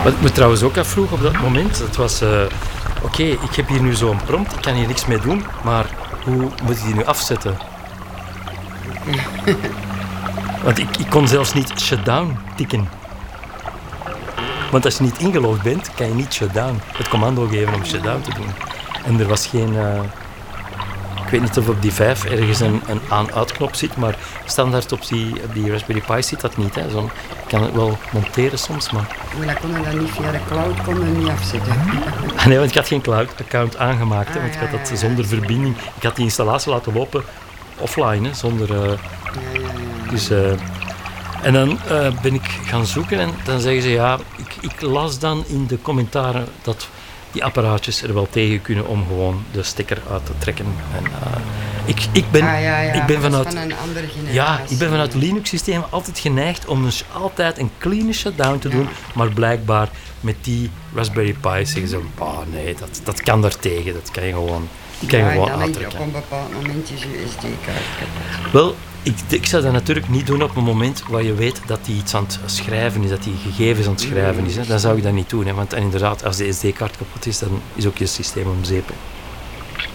Wat ik me trouwens ook afvroeg op dat moment, dat was... Oké, ik heb hier nu zo'n prompt, ik kan hier niks mee doen, maar hoe moet ik die nu afzetten? Want ik kon zelfs niet shutdown tikken. Want als je niet ingelogd bent, kan je niet shutdown. Het commando geven om shutdown te doen. En er was geen... ik weet niet of op die 5 ergens een aan-uitknop zit, maar standaard op die Raspberry Pi zit dat niet. Hè. Ik kan het wel monteren soms, maar... Maar dat kon je dan niet via de cloud niet afzetten. Nee, want ik had geen cloud-account aangemaakt. Want ik had dat zonder verbinding... Ik had die installatie laten lopen offline, hè, zonder... Dus... En dan ben ik gaan zoeken en dan zeggen ze, ja, ik las dan in de commentaren dat die apparaatjes er wel tegen kunnen om gewoon de stekker uit te trekken. En, ik ben vanuit van een andere generatie. Ja, ik ben vanuit Linux-systemen altijd geneigd om dus altijd een clean shutdown te doen, maar blijkbaar met die Raspberry Pi zeggen ze, nee, dat kan daartegen, dat kan je gewoon, aantrekken. Op een bepaald moment is je SD-kaart kapot. Wel, ik zou dat natuurlijk niet doen op een moment waar je weet dat hij iets aan het schrijven is, dat hij gegevens aan het schrijven is. Hè. Dan zou ik dat niet doen, hè, want inderdaad, als de SD-kaart kapot is, dan is ook je systeem om zeep. Hè.